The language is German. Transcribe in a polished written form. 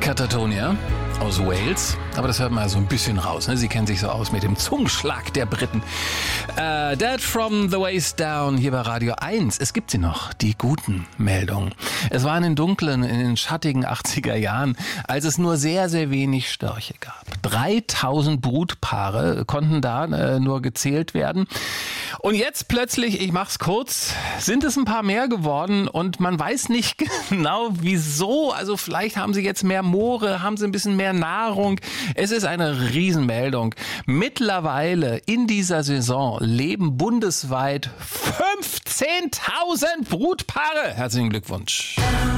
Catatonia aus Wales. Aber das hört man ja so ein bisschen raus. Ne? Sie kennen sich so aus mit dem Zungenschlag der Briten. Dead from the Waist Down hier bei Radio 1. Es gibt sie noch, die guten Meldungen. Es war in den dunklen, in den schattigen 80er Jahren, als es nur sehr, sehr wenig Störche gab. 3000 Brutpaare konnten da nur gezählt werden. Und jetzt plötzlich, ich mach's kurz, sind es ein paar mehr geworden und man weiß nicht genau wieso. Also vielleicht haben sie jetzt mehr Moore, haben sie ein bisschen mehr Nahrung. Es ist eine Riesenmeldung. Mittlerweile in dieser Saison leben bundesweit 15.000 Brutpaare. Herzlichen Glückwunsch.